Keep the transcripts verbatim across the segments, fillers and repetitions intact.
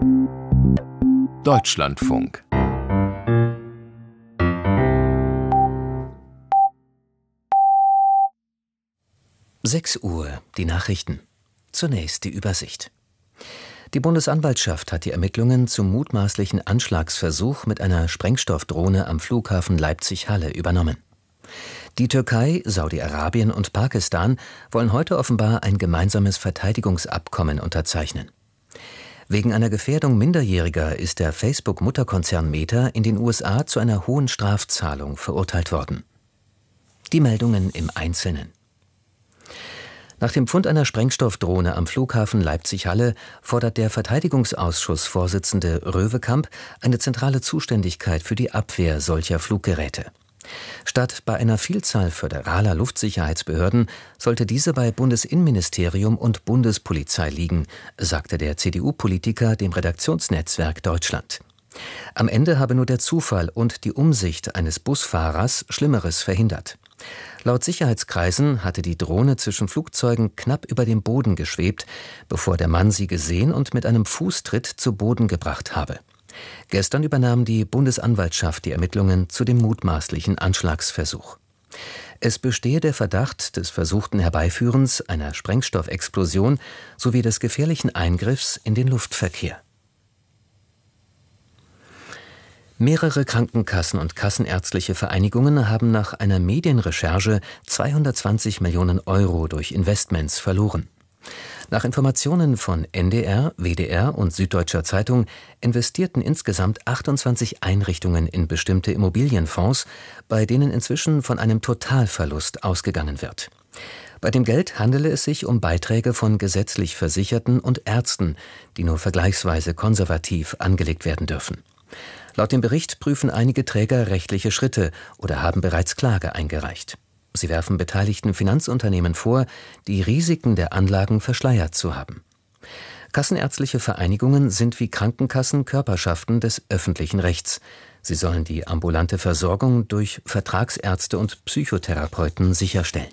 Deutschlandfunk. sechs Uhr, die Nachrichten. Zunächst die Übersicht. Die Bundesanwaltschaft hat die Ermittlungen zum mutmaßlichen Anschlagsversuch mit einer Sprengstoffdrohne am Flughafen Leipzig-Halle übernommen. Die Türkei, Saudi-Arabien und Pakistan wollen heute offenbar ein gemeinsames Verteidigungsabkommen unterzeichnen. Wegen einer Gefährdung Minderjähriger ist der Facebook-Mutterkonzern Meta in den U S A zu einer hohen Strafzahlung verurteilt worden. Die Meldungen im Einzelnen. Nach dem Fund einer Sprengstoffdrohne am Flughafen Leipzig-Halle fordert der Verteidigungsausschussvorsitzende Röwekamp eine zentrale Zuständigkeit für die Abwehr solcher Fluggeräte. Statt bei einer Vielzahl föderaler Luftsicherheitsbehörden sollte diese bei Bundesinnenministerium und Bundespolizei liegen, sagte der C D U-Politiker dem Redaktionsnetzwerk Deutschland. Am Ende habe nur der Zufall und die Umsicht eines Busfahrers Schlimmeres verhindert. Laut Sicherheitskreisen hatte die Drohne zwischen Flugzeugen knapp über dem Boden geschwebt, bevor der Mann sie gesehen und mit einem Fußtritt zu Boden gebracht habe. Gestern übernahm die Bundesanwaltschaft die Ermittlungen zu dem mutmaßlichen Anschlagsversuch. Es bestehe der Verdacht des versuchten Herbeiführens einer Sprengstoffexplosion sowie des gefährlichen Eingriffs in den Luftverkehr. Mehrere Krankenkassen und kassenärztliche Vereinigungen haben nach einer Medienrecherche zweihundertzwanzig Millionen Euro durch Investments verloren. Nach Informationen von N D R, W D R und Süddeutscher Zeitung investierten insgesamt achtundzwanzig Einrichtungen in bestimmte Immobilienfonds, bei denen inzwischen von einem Totalverlust ausgegangen wird. Bei dem Geld handele es sich um Beiträge von gesetzlich Versicherten und Ärzten, die nur vergleichsweise konservativ angelegt werden dürfen. Laut dem Bericht prüfen einige Träger rechtliche Schritte oder haben bereits Klage eingereicht. Sie werfen beteiligten Finanzunternehmen vor, die Risiken der Anlagen verschleiert zu haben. Kassenärztliche Vereinigungen sind wie Krankenkassen Körperschaften des öffentlichen Rechts. Sie sollen die ambulante Versorgung durch Vertragsärzte und Psychotherapeuten sicherstellen.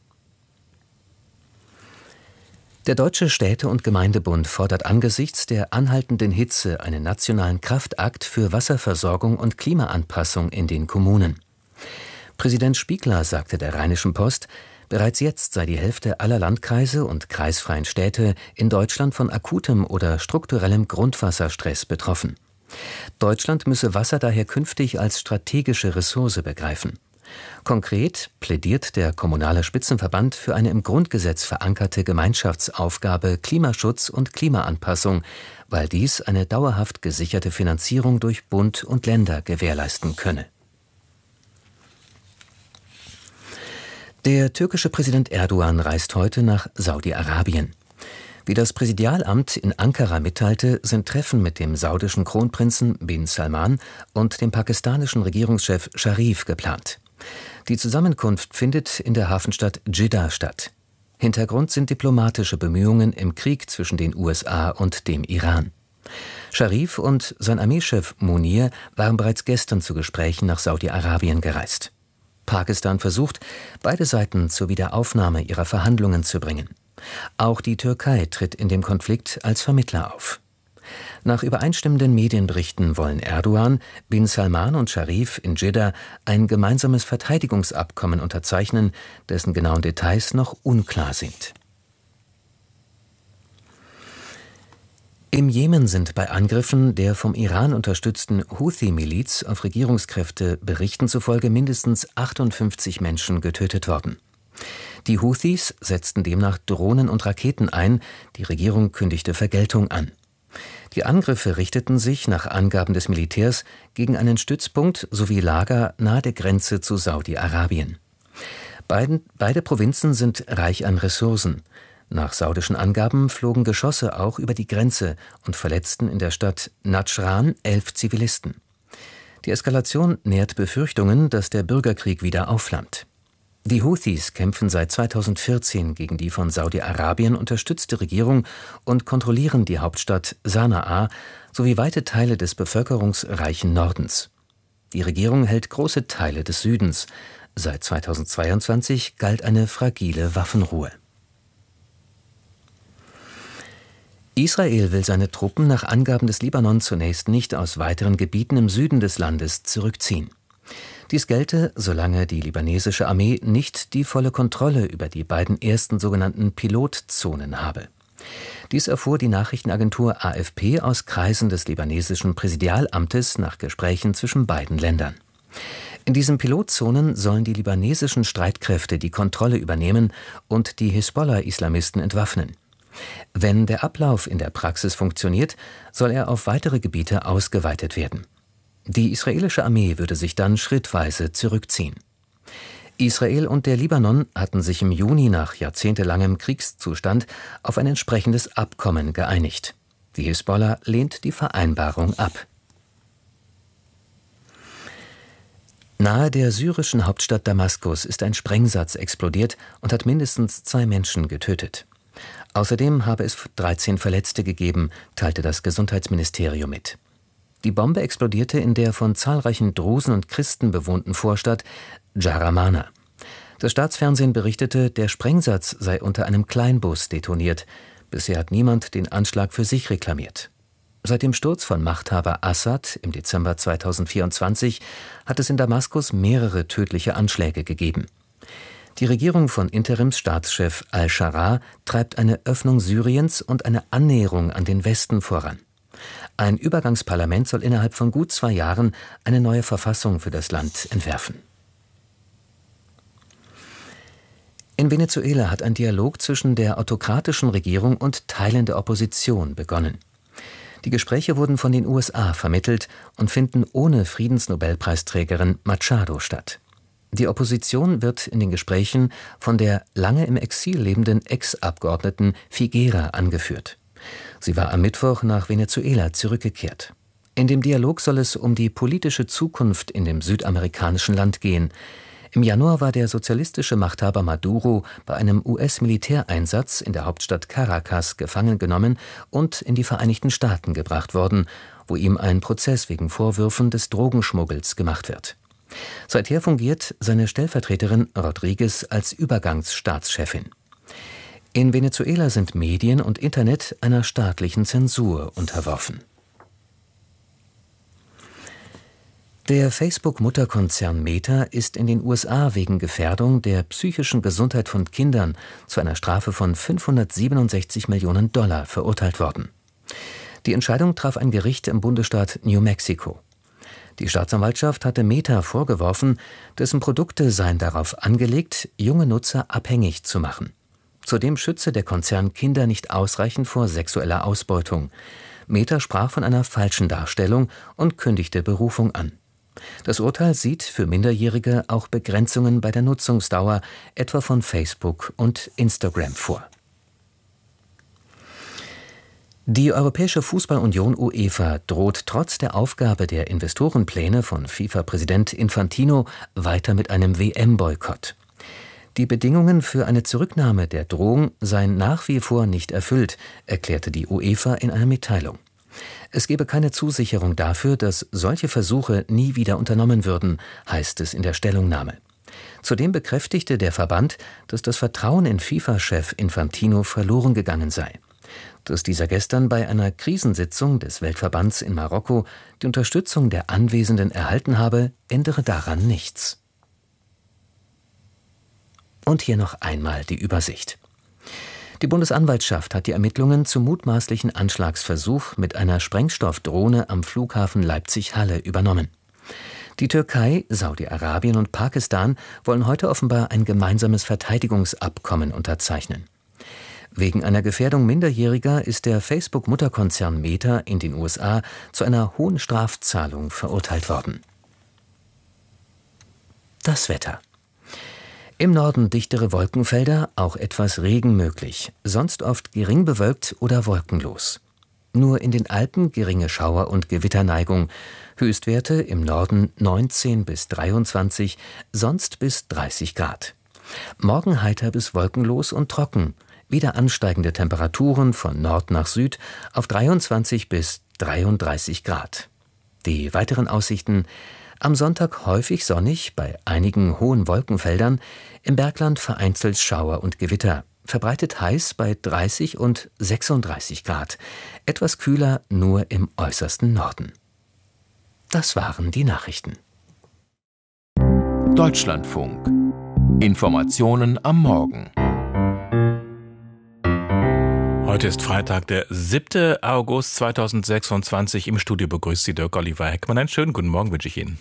Der Deutsche Städte- und Gemeindebund fordert angesichts der anhaltenden Hitze einen nationalen Kraftakt für Wasserversorgung und Klimaanpassung in den Kommunen. Präsident Spiegler sagte der Rheinischen Post, bereits jetzt sei die Hälfte aller Landkreise und kreisfreien Städte in Deutschland von akutem oder strukturellem Grundwasserstress betroffen. Deutschland müsse Wasser daher künftig als strategische Ressource begreifen. Konkret plädiert der Kommunale Spitzenverband für eine im Grundgesetz verankerte Gemeinschaftsaufgabe Klimaschutz und Klimaanpassung, weil dies eine dauerhaft gesicherte Finanzierung durch Bund und Länder gewährleisten könne. Der türkische Präsident Erdogan reist heute nach Saudi-Arabien. Wie das Präsidialamt in Ankara mitteilte, sind Treffen mit dem saudischen Kronprinzen bin Salman und dem pakistanischen Regierungschef Scharif geplant. Die Zusammenkunft findet in der Hafenstadt Dschidda statt. Hintergrund sind diplomatische Bemühungen im Krieg zwischen den U S A und dem Iran. Scharif und sein Armeechef Munir waren bereits gestern zu Gesprächen nach Saudi-Arabien gereist. Pakistan versucht, beide Seiten zur Wiederaufnahme ihrer Verhandlungen zu bringen. Auch die Türkei tritt in dem Konflikt als Vermittler auf. Nach übereinstimmenden Medienberichten wollen Erdogan, bin Salman und Scharif in Dschidda ein gemeinsames Verteidigungsabkommen unterzeichnen, dessen genauen Details noch unklar sind. Im Jemen sind bei Angriffen der vom Iran unterstützten Houthi-Miliz auf Regierungskräfte Berichten zufolge mindestens achtundfünfzig Menschen getötet worden. Die Houthis setzten demnach Drohnen und Raketen ein, die Regierung kündigte Vergeltung an. Die Angriffe richteten sich nach Angaben des Militärs gegen einen Stützpunkt sowie Lager nahe der Grenze zu Saudi-Arabien. Beiden, beide Provinzen sind reich an Ressourcen. Nach saudischen Angaben flogen Geschosse auch über die Grenze und verletzten in der Stadt Nadschran elf Zivilisten. Die Eskalation nährt Befürchtungen, dass der Bürgerkrieg wieder aufflammt. Die Houthis kämpfen seit zweitausendvierzehn gegen die von Saudi-Arabien unterstützte Regierung und kontrollieren die Hauptstadt Sanaa sowie weite Teile des bevölkerungsreichen Nordens. Die Regierung hält große Teile des Südens. Seit zweitausendzweiundzwanzig galt eine fragile Waffenruhe. Israel will seine Truppen nach Angaben des Libanon zunächst nicht aus weiteren Gebieten im Süden des Landes zurückziehen. Dies gelte, solange die libanesische Armee nicht die volle Kontrolle über die beiden ersten sogenannten Pilotzonen habe. Dies erfuhr die Nachrichtenagentur A F P aus Kreisen des libanesischen Präsidialamtes nach Gesprächen zwischen beiden Ländern. In diesen Pilotzonen sollen die libanesischen Streitkräfte die Kontrolle übernehmen und die Hisbollah-Islamisten entwaffnen. Wenn der Ablauf in der Praxis funktioniert, soll er auf weitere Gebiete ausgeweitet werden. Die israelische Armee würde sich dann schrittweise zurückziehen. Israel und der Libanon hatten sich im Juni nach jahrzehntelangem Kriegszustand auf ein entsprechendes Abkommen geeinigt. Die Hisbollah lehnt die Vereinbarung ab. Nahe der syrischen Hauptstadt Damaskus ist ein Sprengsatz explodiert und hat mindestens zwei Menschen getötet. Außerdem habe es dreizehn Verletzte gegeben, teilte das Gesundheitsministerium mit. Die Bombe explodierte in der von zahlreichen Drusen und Christen bewohnten Vorstadt Jaramana. Das Staatsfernsehen berichtete, der Sprengsatz sei unter einem Kleinbus detoniert. Bisher hat niemand den Anschlag für sich reklamiert. Seit dem Sturz von Machthaber Assad im Dezember zweitausendvierundzwanzig hat es in Damaskus mehrere tödliche Anschläge gegeben. Die Regierung von Interimsstaatschef al-Sharaa treibt eine Öffnung Syriens und eine Annäherung an den Westen voran. Ein Übergangsparlament soll innerhalb von gut zwei Jahren eine neue Verfassung für das Land entwerfen. In Venezuela hat ein Dialog zwischen der autokratischen Regierung und Teilen der Opposition begonnen. Die Gespräche wurden von den U S A vermittelt und finden ohne Friedensnobelpreisträgerin Machado statt. Die Opposition wird in den Gesprächen von der lange im Exil lebenden Ex-Abgeordneten Figuera angeführt. Sie war am Mittwoch nach Venezuela zurückgekehrt. In dem Dialog soll es um die politische Zukunft in dem südamerikanischen Land gehen. Im Januar war der sozialistische Machthaber Maduro bei einem U S-Militäreinsatz in der Hauptstadt Caracas gefangen genommen und in die Vereinigten Staaten gebracht worden, wo ihm ein Prozess wegen Vorwürfen des Drogenschmuggels gemacht wird. Seither fungiert seine Stellvertreterin Rodriguez als Übergangsstaatschefin. In Venezuela sind Medien und Internet einer staatlichen Zensur unterworfen. Der Facebook-Mutterkonzern Meta ist in den U S A wegen Gefährdung der psychischen Gesundheit von Kindern zu einer Strafe von fünfhundertsiebenundsechzig Millionen Dollar verurteilt worden. Die Entscheidung traf ein Gericht im Bundesstaat New Mexico. Die Staatsanwaltschaft hatte Meta vorgeworfen, dessen Produkte seien darauf angelegt, junge Nutzer abhängig zu machen. Zudem schütze der Konzern Kinder nicht ausreichend vor sexueller Ausbeutung. Meta sprach von einer falschen Darstellung und kündigte Berufung an. Das Urteil sieht für Minderjährige auch Begrenzungen bei der Nutzungsdauer, etwa von Facebook und Instagram, vor. Die Europäische Fußballunion UEFA droht trotz der Aufgabe der Investorenpläne von FIFA-Präsident Infantino weiter mit einem W M-Boykott. Die Bedingungen für eine Zurücknahme der Drohung seien nach wie vor nicht erfüllt, erklärte die UEFA in einer Mitteilung. Es gebe keine Zusicherung dafür, dass solche Versuche nie wieder unternommen würden, heißt es in der Stellungnahme. Zudem bekräftigte der Verband, dass das Vertrauen in FIFA-Chef Infantino verloren gegangen sei. Dass dieser gestern bei einer Krisensitzung des Weltverbands in Marokko die Unterstützung der Anwesenden erhalten habe, ändere daran nichts. Und hier noch einmal die Übersicht. Die Bundesanwaltschaft hat die Ermittlungen zum mutmaßlichen Anschlagsversuch mit einer Sprengstoffdrohne am Flughafen Leipzig-Halle übernommen. Die Türkei, Saudi-Arabien und Pakistan wollen heute offenbar ein gemeinsames Verteidigungsabkommen unterzeichnen. Wegen einer Gefährdung Minderjähriger ist der Facebook-Mutterkonzern Meta in den U S A zu einer hohen Strafzahlung verurteilt worden. Das Wetter. Im Norden dichtere Wolkenfelder, auch etwas Regen möglich, sonst oft gering bewölkt oder wolkenlos. Nur in den Alpen geringe Schauer- und Gewitterneigung, Höchstwerte im Norden neunzehn bis dreiundzwanzig, sonst bis dreißig Grad. Morgen heiter bis wolkenlos und trocken, wieder ansteigende Temperaturen von Nord nach Süd auf dreiundzwanzig bis dreiunddreißig Grad. Die weiteren Aussichten: am Sonntag häufig sonnig bei einigen hohen Wolkenfeldern, im Bergland vereinzelt Schauer und Gewitter, verbreitet heiß bei dreißig und sechsunddreißig Grad, etwas kühler nur im äußersten Norden. Das waren die Nachrichten. Deutschlandfunk. Informationen am Morgen. Heute ist Freitag, der siebte August zweitausendsechsundzwanzig. Im Studio begrüßt Sie Dirk Oliver Heckmann. Einen schönen guten Morgen wünsche ich Ihnen.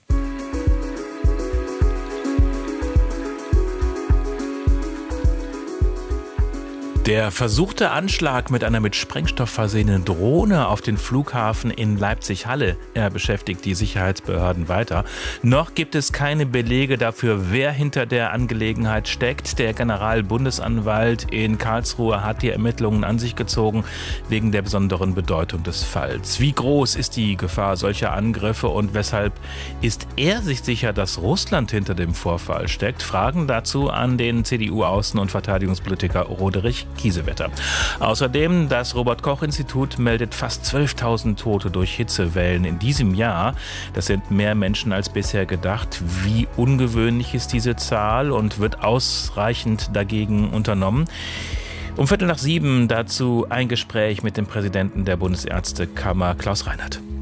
Der versuchte Anschlag mit einer mit Sprengstoff versehenen Drohne auf den Flughafen in Leipzig-Halle, er beschäftigt die Sicherheitsbehörden weiter. Noch gibt es keine Belege dafür, wer hinter der Angelegenheit steckt. Der Generalbundesanwalt in Karlsruhe hat die Ermittlungen an sich gezogen, wegen der besonderen Bedeutung des Falls. Wie groß ist die Gefahr solcher Angriffe und weshalb ist er sich sicher, dass Russland hinter dem Vorfall steckt? Fragen dazu an den C D U-Außen- und Verteidigungspolitiker Roderich Kiesewetter. Außerdem, das Robert-Koch-Institut meldet fast zwölftausend Tote durch Hitzewellen in diesem Jahr. Das sind mehr Menschen als bisher gedacht. Wie ungewöhnlich ist diese Zahl und wird ausreichend dagegen unternommen? Um Viertel nach sieben dazu ein Gespräch mit dem Präsidenten der Bundesärztekammer, Klaus Reinhardt.